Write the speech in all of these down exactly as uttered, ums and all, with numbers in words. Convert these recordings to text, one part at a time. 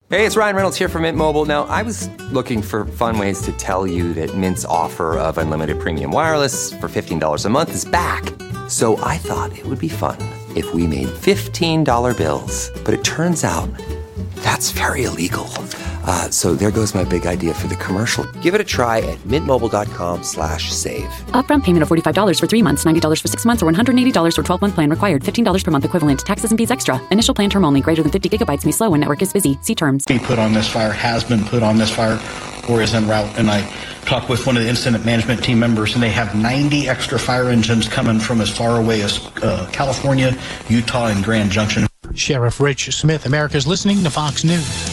Hey, it's Ryan Reynolds here from Mint Mobile. Now, I was looking for fun ways to tell you that Mint's offer of unlimited premium wireless for fifteen dollars a month is back. So I thought it would be fun if we made fifteen dollar bills. But it turns out that's very illegal. Uh, so there goes my big idea for the commercial. Give it a try at mintmobile.com slash save. Upfront payment of forty-five dollars for three months, ninety dollars for six months, or one hundred eighty dollars for twelve-month plan required. fifteen dollars per month equivalent. Taxes and fees extra. Initial plan term only. Greater than fifty gigabytes may slow when network is busy. See terms. Be put on this fire, has been put on this fire, or is en route. And I talked with one of the incident management team members, and they have ninety extra fire engines coming from as far away as uh, California, Utah, and Grand Junction. Sheriff Rich Smith, America's listening to Fox News.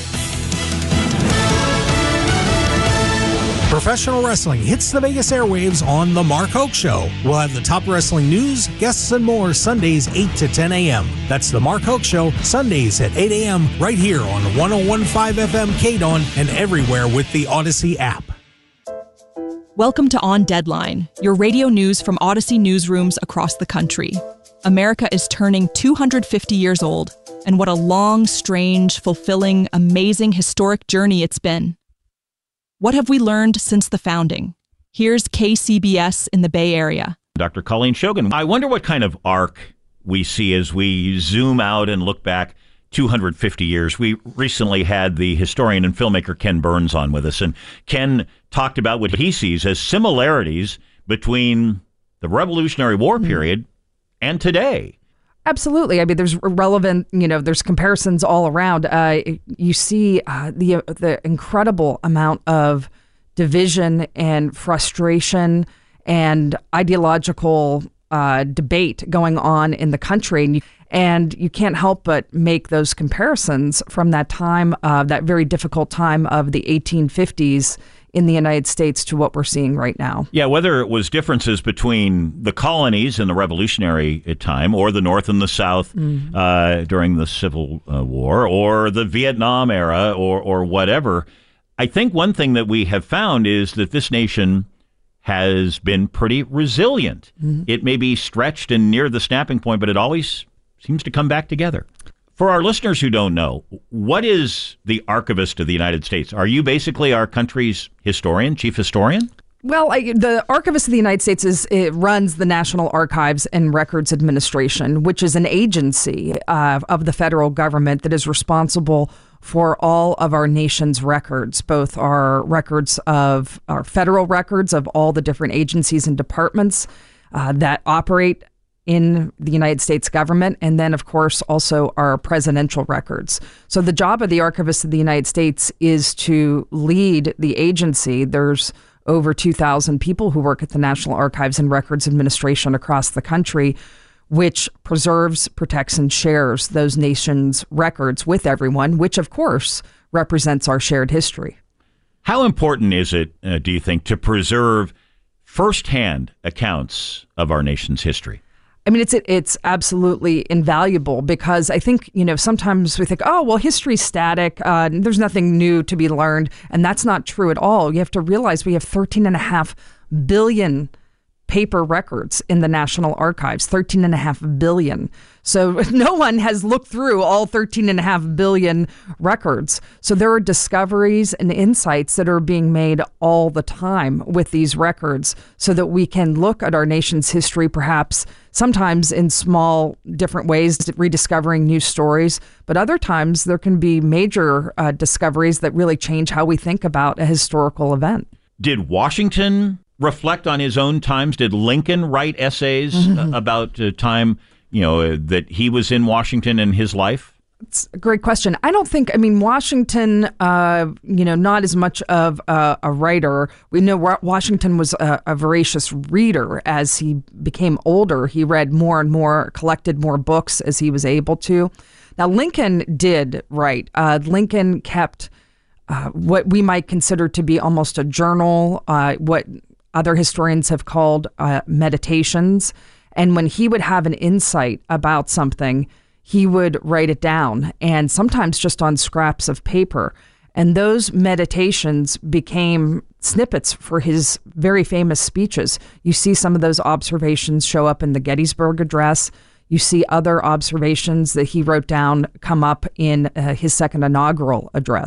Professional wrestling hits the Vegas airwaves on The Mark Hoke Show. We'll have the top wrestling news, guests, and more Sundays eight to ten a.m. That's The Mark Hoke Show, Sundays at eight a.m. right here on one oh one point five F M K D O N and everywhere with the Odyssey app. Welcome to On Deadline, your radio news from Odyssey newsrooms across the country. America is turning two hundred fifty years old, and what a long, strange, fulfilling, amazing, historic journey it's been. What have we learned since the founding? Here's K C B S in the Bay Area. Doctor Colleen Shogan, I wonder what kind of arc we see as we zoom out and look back two hundred fifty years. We recently had the historian and filmmaker Ken Burns on with us, and Ken talked about what he sees as similarities between the Revolutionary War period and today. Absolutely. I mean, there's relevant, you know, there's comparisons all around. Uh, you see uh, the the incredible amount of division and frustration and ideological uh, debate going on in the country. And you, and you can't help but make those comparisons from that time, uh, that very difficult time of the eighteen fifties in the United States to what we're seeing right now. Yeah, whether it was differences between the colonies in the Revolutionary time or the North and the South mm-hmm. uh, during the Civil uh, War or the Vietnam era or, or whatever, I think one thing that we have found is that this nation has been pretty resilient. Mm-hmm. It may be stretched and near the snapping point, but it always seems to come back together. For our listeners who don't know, what is the Archivist of the United States? Are you basically our country's historian, chief historian? Well, I, the Archivist of the United States is it runs the National Archives and Records Administration, which is an agency uh, of the federal government that is responsible for all of our nation's records, both our records of our federal records of all the different agencies and departments uh, that operate in the United States government, and then, of course, also our presidential records. So the job of the Archivist of the United States is to lead the agency. There's over two thousand people who work at the National Archives and Records Administration across the country, which preserves, protects, and shares those nations' records with everyone, which, of course, represents our shared history. How important is it, uh, do you think, to preserve firsthand accounts of our nation's history? I mean, it's it's absolutely invaluable because I think, you know, sometimes we think, oh, well, history's static. Uh, there's nothing new to be learned. And that's not true at all. You have to realize we have thirteen and a half billion paper records in the National Archives, thirteen and a half billion. So no one has looked through all thirteen and a half billion records. So there are discoveries and insights that are being made all the time with these records so that we can look at our nation's history, perhaps sometimes in small, different ways, rediscovering new stories. But other times there can be major uh, discoveries that really change how we think about a historical event. Did Washington reflect on his own times? Did Lincoln write essays mm-hmm. about uh, time, you know, uh, that he was in Washington in his life? It's a great question. I don't think, I mean, Washington, uh, you know, not as much of a, a writer. We know Washington was a, a voracious reader as he became older. He read more and more, collected more books as he was able to. Now, Lincoln did write. Uh, Lincoln kept uh, what we might consider to be almost a journal, uh, what other historians have called uh, meditations. And when he would have an insight about something, he would write it down, and sometimes just on scraps of paper. And those meditations became snippets for his very famous speeches. You see some of those observations show up in the Gettysburg Address. You see other observations that he wrote down come up in uh, his second inaugural address.